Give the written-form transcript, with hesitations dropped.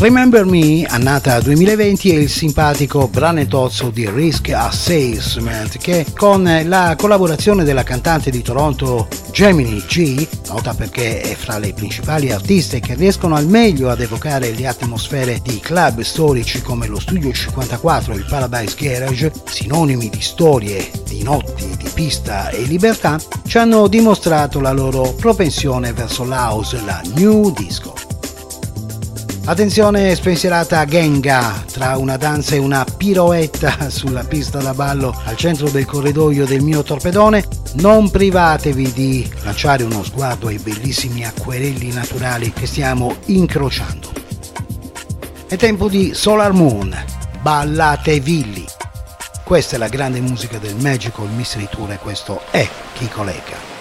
Remember Me, annata 2020, è il simpatico branetozzo di Risk Assessment che, con la collaborazione della cantante di Toronto Gemini G, nota perché è fra le principali artiste che riescono al meglio ad evocare le atmosfere di club storici come lo Studio 54 e il Paradise Garage, sinonimi di storie, di notti, di pista e libertà, ci hanno dimostrato la loro propensione verso l'house, la new disco. Attenzione spensierata Genga, tra una danza e una piroetta sulla pista da ballo al centro del corridoio del mio torpedone, non privatevi di lanciare uno sguardo ai bellissimi acquerelli naturali che stiamo incrociando. È tempo di Solar Moon, ballatevilli. Questa è la grande musica del Magical Mystery Tour e questo è Kiko Lega.